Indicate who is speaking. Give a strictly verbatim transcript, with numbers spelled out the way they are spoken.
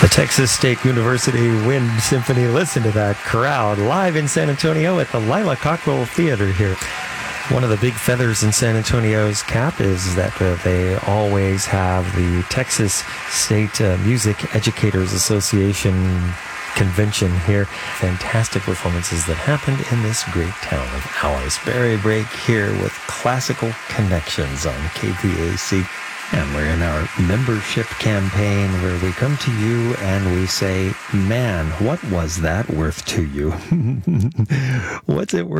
Speaker 1: The Texas State University Wind Symphony. Listen to that crowd live in San Antonio at the Lila Cockrell Theater here. One of the big feathers in San Antonio's cap is that uh, they always have the Texas State uh, Music Educators Association convention here. Fantastic performances that happened in this great town of ours. Barry Brake here with Classical Connections on K P A C. And we're in our membership campaign where we come to you and we say, man, what was that worth to you? What's it worth?